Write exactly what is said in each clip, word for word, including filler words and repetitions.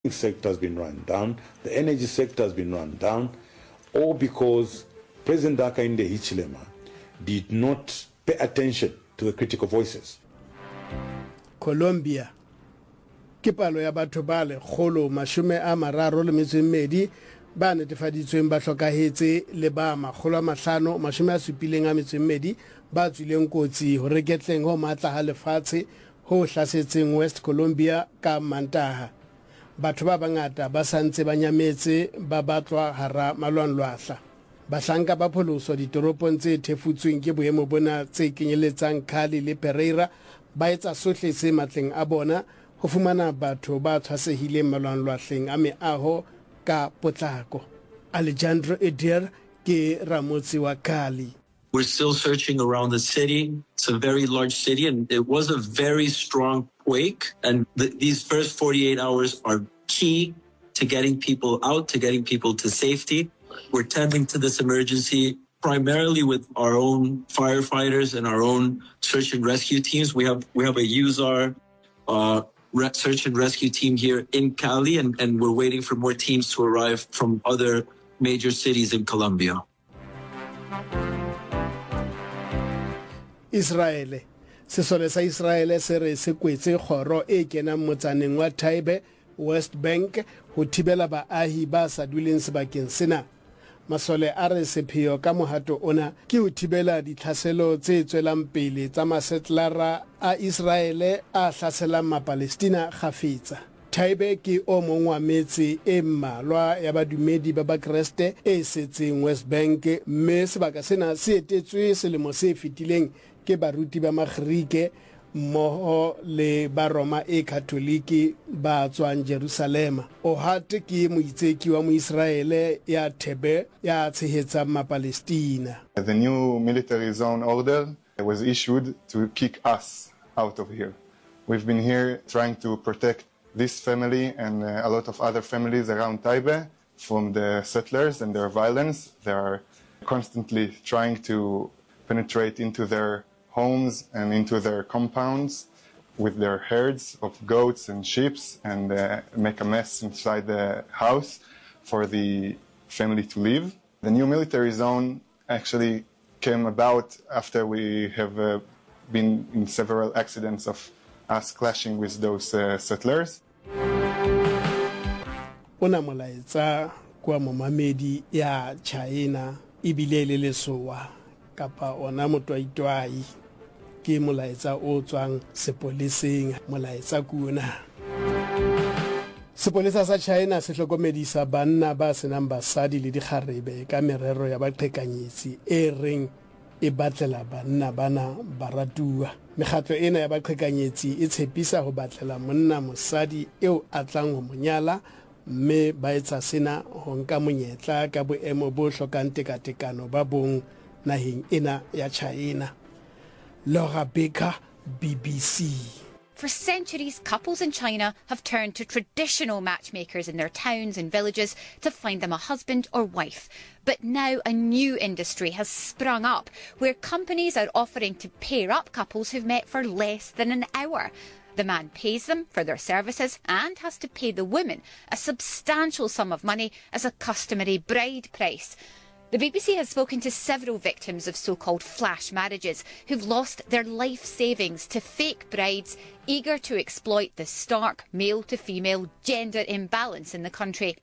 sector has been run down, the energy sector has been run down, all because President Hakainde Hichilema did not pay attention to the critical voices. Colombia ke palo ya batho ba le kgolo mashume a mararo le metso e mmedi ba netefaditsweng ba hlokahetse le ba makgolo a mahlano mashume a supileng a metso e mmedi ba tswileng kotsi ho reketleng ho matla ha lefatshe ho hlasetseng West Colombia ka Mantaha. Batho ba bangata ba santse ba nyametse ba batlwa hara malwanlwahla. Bahlanka ba pholoso ditoropong tse thefutsweng ke boemo bona tse kenyeletsang Cali le Pereira ba etsa sohle se matleng a bona ho fumana batho ba tshwasehileng malwanlwahleng a meaho ka potlako. Alejandro Edier ke ramotsi wa Cali. We're still searching around the city. It's a very large city, and it was a very strong quake. And th these first forty-eight hours are key to getting people out, to getting people to safety. We're tending to this emergency primarily with our own firefighters and our own search and rescue teams. We have we have a U S A R uh, search and rescue team here in Cali, and, and we're waiting for more teams to arrive from other major cities in Colombia. Israel sesole sa Israel se re se kwetse khoro e kenang motsaneng wa Taibe West Bank ho thibela baahi ba sa duleng sebakeng sena. Masole a re sepheo ka mohato ona ke ho thibela ditlhaselo tse tswelang pele tsa masetlara a Israel a hlaselang ma-Palestina khafetsa. Taibe ke o mong wa metse e mmalwa ya badumedi ba Bakreste e setseng West Bank, mme sebaka sena se etetswe selemo se fetileng ke baruti ba Maghrike mmoho le ba Roma e Katoliki ba tswang Jerusalema. O hate ke moitseki wa Moisraele ya Tebe ya tshehetsa ma-Palestina. The new military zone order was issued to kick us out of here. We've been here trying to protect this family and uh, a lot of other families around Taibe from the settlers and their violence. They are constantly trying to penetrate into their homes and into their compounds with their herds of goats and sheep and uh, make a mess inside the house for the family to live. The new military zone actually came about after we have uh, been in several accidents of us clashing with those uh, settlers. Ona molaetsa kwa momamedi ya China ibile le lesoa kapa ona motwaitwai ke molaetsa o tswang sepoleseng molaetsa kuna. Sepolesa sa China se hlokomedisa banna ba senang basadi le dikgarebe ka merero ya baqhekanyetsi e reng e batlela banna bana baratua. Mekgatlo ena ya baqhekanyetsi e tshepisa ho batlela monna mosadi eo a tlang ho monyala, mme ba etsa sena ho nka monyetla ka boemo bo hlokang tekatekano ba bong naheng ena ya China. Laura Baker, B B C. For centuries, couples in China have turned to traditional matchmakers in their towns and villages to find them a husband or wife. But now a new industry has sprung up where companies are offering to pair up couples who've met for less than an hour. The man pays them for their services and has to pay the woman a substantial sum of money as a customary bride price. The B B C has spoken to several victims of so-called flash marriages who've lost their life savings to fake brides eager to exploit the stark male-to-female gender imbalance in the country.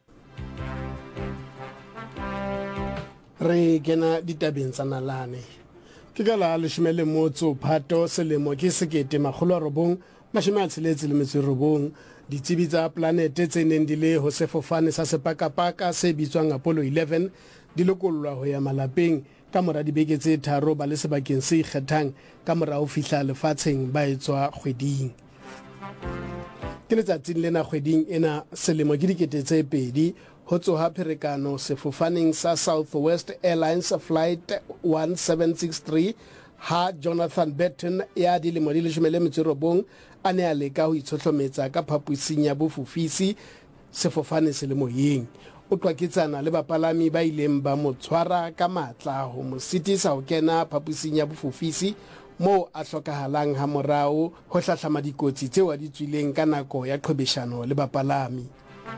Re kena ditabeng tsa nalane. Ke ka la leshome motso Phato selemo ke sekete makgolo a robong mashome a tsheletse le metso e robong. Ditsebi tsa planete tse neng di le ho sefofane sa sepakapaka se bitswang Apollo eleven di lokollwa ho ya malapeng ka mora dibeke tse tharo ba le sebakeng se ikgethang ka mora ho fihla lefatsheng ba etswa kgweding. Ke letsatsing lena kgweding ena selemo ke dikete tse pedi ho tsoha pherekano sefofaneng sa Southwest Airlines flight one seven six three ha Jonathan Burton ya dilemo di leshome le metso e robong a ne a leka ho itshohlometsa ka phapusing ya bofufisi sefofane se le moyeng. O tlwaketsana le bapalami ba ileng ba mo tshwara ka matla ho mo sitisa ho kena phapusing ya bofufisi mo a hlokahalang ha morao ho hlahlama dikotsi tseo a di tswileng ka nako ya qhwebeshano le bapalami.